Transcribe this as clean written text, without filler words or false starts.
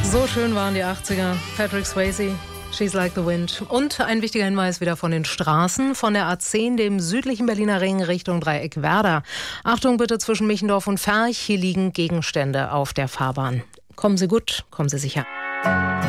So schön waren die 80er. Patrick Swayze, She's Like the Wind. Und ein wichtiger Hinweis wieder von den Straßen. Von der A10, dem südlichen Berliner Ring, Richtung Dreieck Werder. Achtung bitte zwischen Michendorf und Ferch. Hier liegen Gegenstände auf der Fahrbahn. Kommen Sie gut, kommen Sie sicher.